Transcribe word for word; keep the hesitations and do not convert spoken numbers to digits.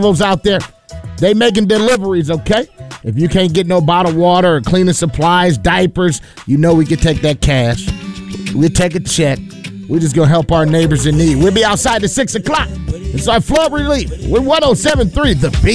those out there, they making deliveries, okay? If you can't get no bottled water or cleaning supplies, diapers, you know we can take that cash. We'll take a check. We're just going to help our neighbors in need. We'll be outside at six o'clock. It's our flood relief. We're one oh seven point three The Beat.